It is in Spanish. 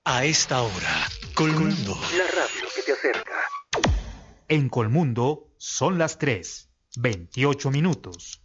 A esta hora, Colmundo. La radio que te acerca. En Colmundo son las 3:28.